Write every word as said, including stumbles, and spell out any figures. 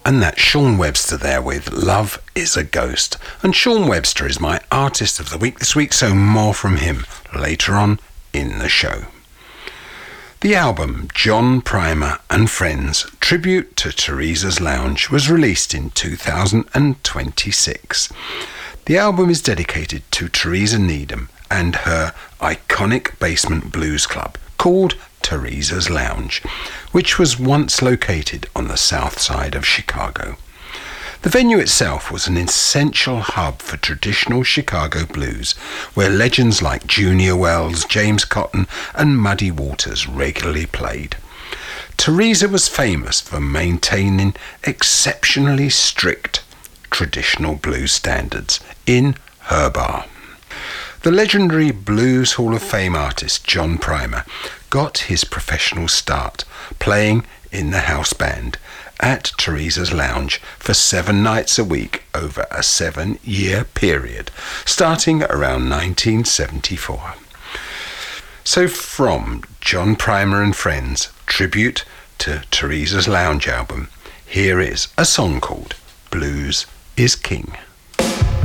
And that's Sean Webster there with Love is a Ghost. And Sean Webster is my artist of the week this week, so more from him later on in the show. The album John Primer and Friends Tribute to Teresa's Lounge was released in two thousand twenty-six. The album is dedicated to Teresa Needham and her iconic basement blues club called Teresa's Lounge, which was once located on the south side of Chicago. The venue itself was an essential hub for traditional Chicago blues, where legends like Junior Wells, James Cotton and Muddy Waters regularly played. Teresa was famous for maintaining exceptionally strict traditional blues standards in her bar. The legendary Blues Hall of Fame artist John Primer got his professional start playing in the house band at Teresa's Lounge for seven nights a week over a seven-year period, starting around nineteen seventy-four. So from John Primer and Friends, Tribute to Teresa's Lounge album, here is a song called Blues is King.